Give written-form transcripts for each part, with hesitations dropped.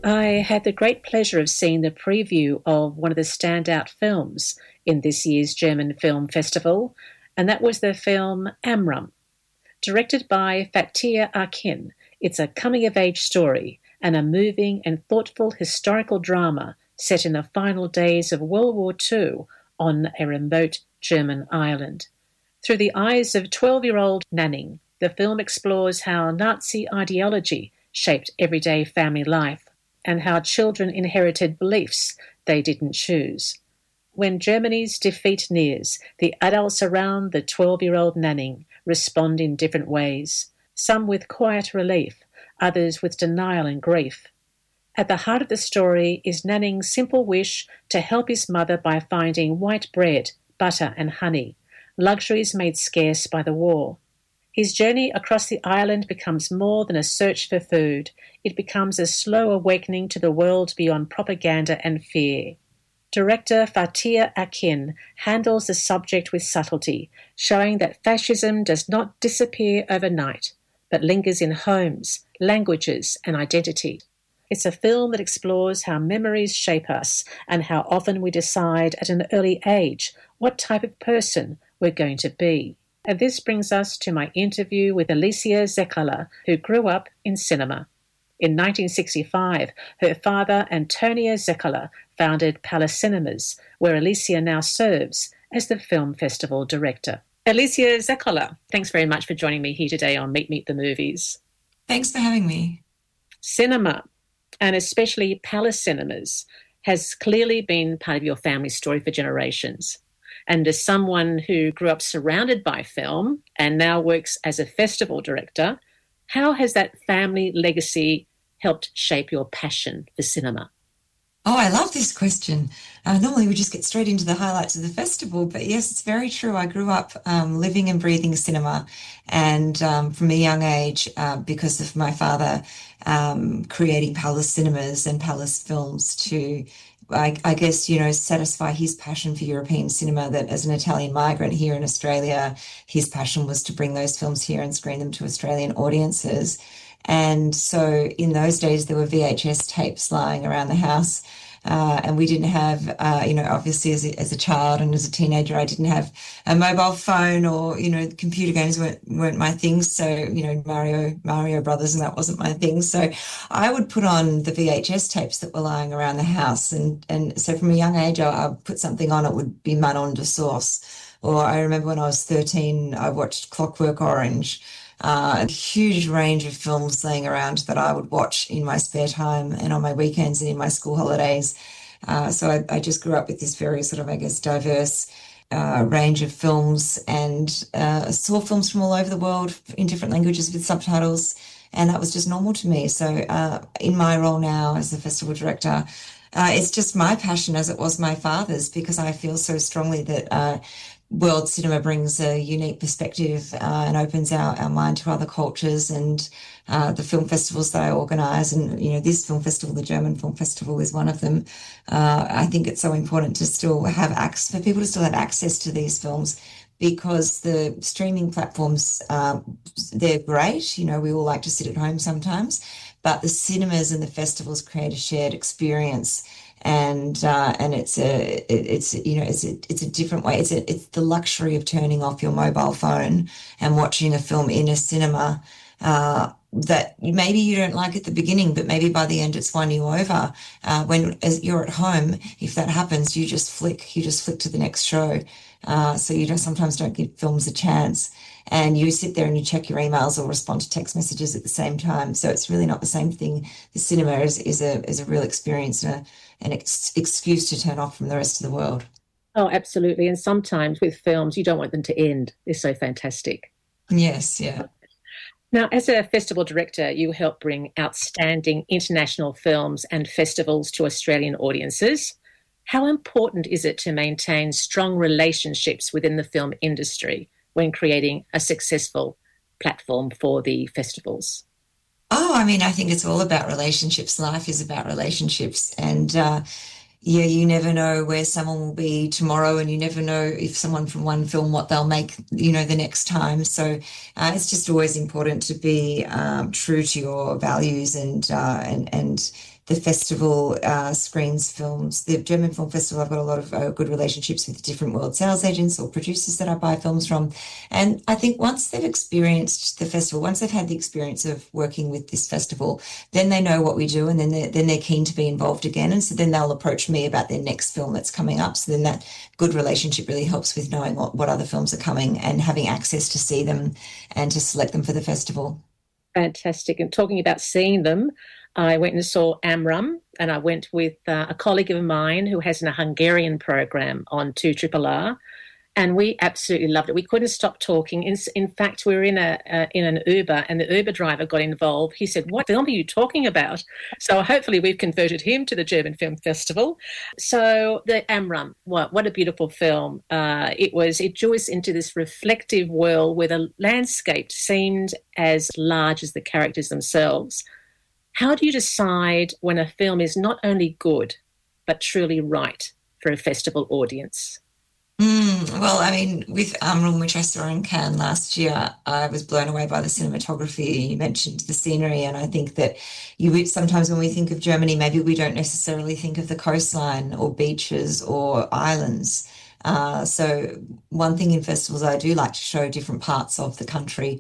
I had the great pleasure of seeing the preview of one of the standout films in this year's German Film Festival, and that was the film Amram. Directed by Fatih Akin, it's a coming-of-age story and a moving and thoughtful historical drama set in the final days of World War II on a remote German island. Through the eyes of 12-year-old Nanning, the film explores how Nazi ideology shaped everyday family life and how children inherited beliefs they didn't choose. When Germany's defeat nears, the adults around the 12-year-old Nanning respond in different ways, some with quiet relief, others with denial and grief. At the heart of the story is Nanning's simple wish to help his mother by finding white bread, butter and honey, luxuries made scarce by the war. His journey across the island becomes more than a search for food. It becomes a slow awakening to the world beyond propaganda and fear. Director Fatih Akin handles the subject with subtlety, showing that fascism does not disappear overnight, but lingers in homes, languages and identity. It's a film that explores how memories shape us and how often we decide at an early age what type of person we're going to be. And this brings us to my interview with Alicia Zekkala, who grew up in cinema. In 1965, her father, Antonio Zekkala, founded Palace Cinemas, where Alicia now serves as the film festival director. Alicia Zekkala, thanks very much for joining me here today on Meet the Movies. Thanks for having me. Cinema, and especially Palace Cinemas, has clearly been part of your family story for generations. And as someone who grew up surrounded by film and now works as a festival director, how has that family legacy helped shape your passion for cinema? Oh, I love this question. Normally we just get straight into the highlights of the festival, but yes, it's very true. I grew up living and breathing cinema, and from a young age, because of my father creating Palace Cinemas and Palace Films to I guess, satisfy his passion for European cinema, that as an Italian migrant here in Australia, his passion was to bring those films here and screen them to Australian audiences. And so in those days, there were VHS tapes lying around the house. And we didn't have, obviously as a child and as a teenager, I didn't have a mobile phone, or, computer games weren't my thing. So, Mario Brothers, and that wasn't my thing. So I would put on the VHS tapes that were lying around the house. And so from a young age, I would put something on. It would be Manon de Source. Or I remember when I was 13, I watched Clockwork Orange. A huge range of films laying around that I would watch in my spare time and on my weekends and in my school holidays. So I just grew up with this very sort of, diverse range of films, and saw films from all over the world in different languages with subtitles, and that was just normal to me. So in my role now as the festival director, it's just my passion as it was my father's, because I feel so strongly that world cinema brings a unique perspective and opens our mind to other cultures, and the film festivals that I organise, and this film festival, the German Film Festival, is one of them. I think it's so important to still have access, for people to still have access to these films, because the streaming platforms, they're great. We all like to sit at home sometimes, but the cinemas and the festivals create a shared experience. And it's a different way. It's the luxury of turning off your mobile phone and watching a film in a cinema that maybe you don't like at the beginning, but maybe by the end it's won you over. When as you're at home, if that happens, you just flick to the next show. So you sometimes don't give films a chance, and you sit there and you check your emails or respond to text messages at the same time. So it's really not the same thing. The cinema is a real experience and an excuse to turn off from the rest of the world. Oh, absolutely. And sometimes with films, you don't want them to end. They're so fantastic. Yes, yeah. Now, as a festival director, you help bring outstanding international films and festivals to Australian audiences. How important is it to maintain strong relationships within the film industry when creating a successful platform for the festivals? Oh, I think it's all about relationships. Life is about relationships. And you never know where someone will be tomorrow, and you never know if someone from one film, what they'll make, the next time. So it's just always important to be true to your values and the festival screens films. The German Film Festival, I've got a lot of good relationships with different world sales agents or producers that I buy films from. And I think once they've experienced the festival, once they've had the experience of working with this festival, then they know what we do, and then they're keen to be involved again. And so then they'll approach me about their next film that's coming up. So then that good relationship really helps with knowing what other films are coming and having access to see them and to select them for the festival. Fantastic. And talking about seeing them, I went and saw Amram, and I went with a colleague of mine who has a Hungarian program on 2RRR, and we absolutely loved it. We couldn't stop talking. In fact, we were in an Uber, and the Uber driver got involved. He said, "What film are you talking about?" So hopefully we've converted him to the German Film Festival. So the Amram, what a beautiful film. It drew us into this reflective world where the landscape seemed as large as the characters themselves. How do you decide when a film is not only good, but truly right for a festival audience? Well, I mean, with Amrum, which I saw in Cannes last year, I was blown away by the cinematography. You mentioned the scenery, and I think that sometimes when we think of Germany, maybe we don't necessarily think of the coastline or beaches or islands. So one thing in festivals, I do like to show different parts of the country.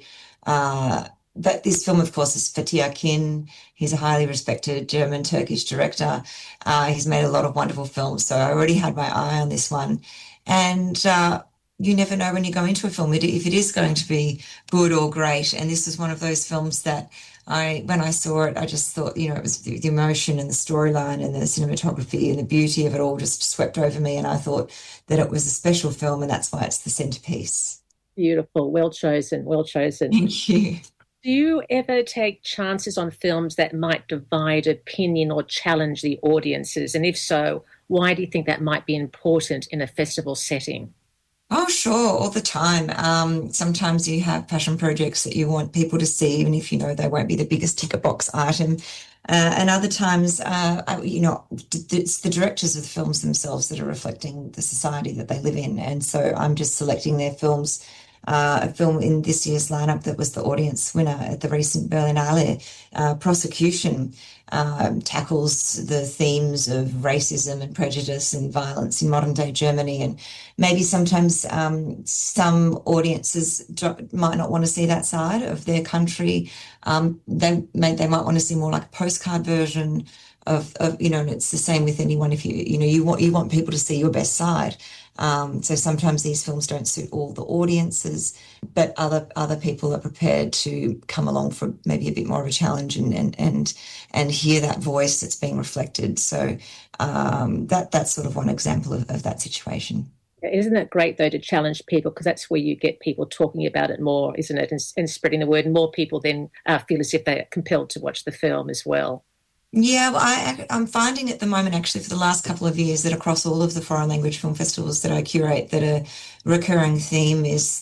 But this film, of course, is Fatih Akin. He's a highly respected German-Turkish director. He's made a lot of wonderful films, so I already had my eye on this one. And you never know when you go into a film if it is going to be good or great. And this is one of those films that when I saw it, I just thought, it was the emotion and the storyline and the cinematography and the beauty of it all just swept over me. And I thought that it was a special film, and that's why it's the centerpiece. Beautiful. Well chosen. Well chosen. Thank you. Do you ever take chances on films that might divide opinion or challenge the audiences? And if so, why do you think that might be important in a festival setting? Oh, sure, all the time. Sometimes you have passion projects that you want people to see, even if you know they won't be the biggest ticket box item. And other times, it's the directors of the films themselves that are reflecting the society that they live in. And so I'm just selecting their films. A film in this year's lineup that was the audience winner at the recent Berlinale, Prosecution, tackles the themes of racism and prejudice and violence in modern day Germany. And maybe sometimes some audiences might not want to see that side of their country. They might want to see more like a postcard version of and it's the same with anyone. If you want people to see your best side. So sometimes these films don't suit all the audiences, but other people are prepared to come along for maybe a bit more of a challenge and hear that voice that's being reflected. So that's sort of one example of that situation. Isn't it great, though, to challenge people, because that's where you get people talking about it more, isn't it, and spreading the word, and more people then feel as if they're compelled to watch the film as well. Yeah, well, I'm finding at the moment, actually, for the last couple of years, that across all of the foreign language film festivals that I curate, that a recurring theme is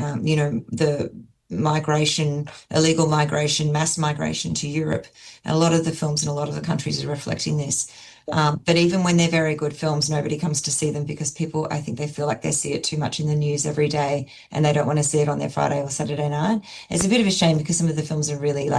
the migration, illegal migration, mass migration to Europe. And a lot of the films in a lot of the countries are reflecting this. But even when they're very good films, nobody comes to see them because people, I think they feel like they see it too much in the news every day and they don't want to see it on their Friday or Saturday night. It's a bit of a shame because some of the films are really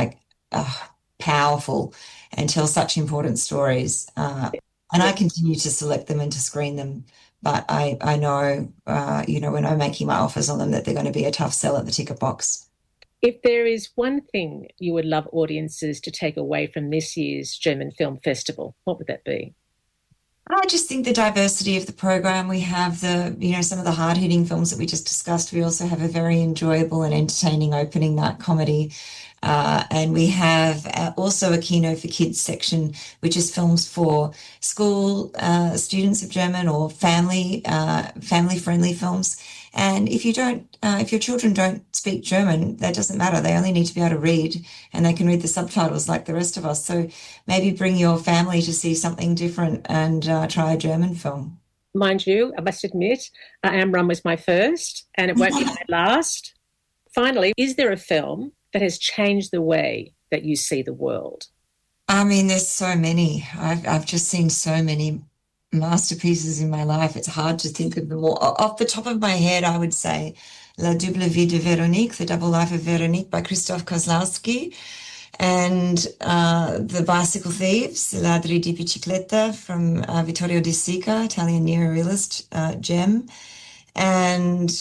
powerful and tell such important stories. And I continue to select them and to screen them. But I know, when I'm making my offers on them, that they're going to be a tough sell at the ticket box. If there is one thing you would love audiences to take away from this year's German Film Festival, what would that be? I just think the diversity of the program. We have some of the hard-hitting films that we just discussed. We also have a very enjoyable and entertaining opening night comedy. And we have also a Kino for Kids section, which is films for school students of German or family-friendly films. And if your children don't speak German, that doesn't matter. They only need to be able to read, and they can read the subtitles like the rest of us. So maybe bring your family to see something different and try a German film. Mind you, I must admit, Amram was my first, and it won't be my last. Finally, is there a film that has changed the way that you see the world? I mean, there's so many. I've just seen so many masterpieces in my life. It's hard to think of them all. Off the top of my head, I would say La Double Vie de Véronique, The Double Life of Véronique by Krzysztof Kozlowski. and The Bicycle Thieves, Ladri di Bicicletta from Vittorio De Sica, Italian neorealist gem. And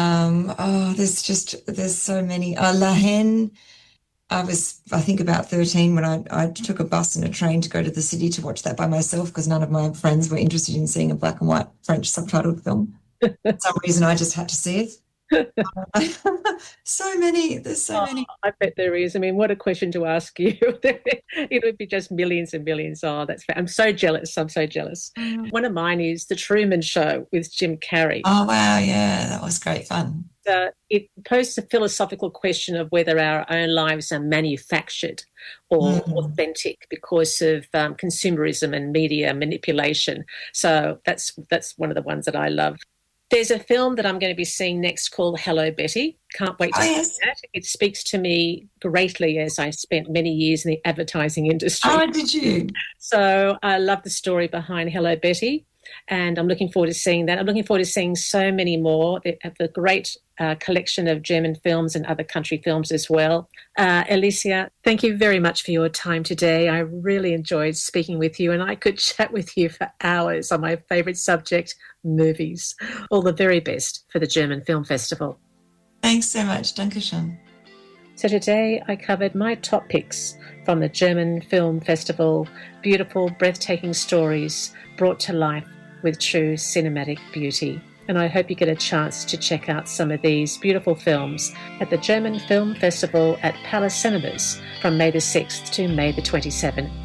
there's so many. La Haine. I think, about 13 when I took a bus and a train to go to the city to watch that by myself because none of my friends were interested in seeing a black and white French subtitled film. For some reason, I just had to see it. So many. There's so many. I bet there is. I mean, what a question to ask you. It would be just millions and millions. Oh, I'm so jealous. I'm so jealous. One of mine is The Truman Show with Jim Carrey. Oh, wow. Yeah, that was great fun. It poses a philosophical question of whether our own lives are manufactured or authentic because of consumerism and media manipulation. So that's one of the ones that I love. There's a film that I'm going to be seeing next called Hello, Betty. Can't wait to see that. It speaks to me greatly as I spent many years in the advertising industry. Oh, did you? So I love the story behind Hello, Betty, and I'm looking forward to seeing that. I'm looking forward to seeing so many more. They have a great collection of German films and other country films as well. Alicia, thank you very much for your time today. I really enjoyed speaking with you, and I could chat with you for hours on my favourite subject, movies. All the very best for the German Film Festival. Thanks so much. Dankeschön. So today I covered my top picks from the German Film Festival, beautiful, breathtaking stories brought to life with true cinematic beauty. And I hope you get a chance to check out some of these beautiful films at the German Film Festival at Palace Cinemas from May the 6th to May the 27th.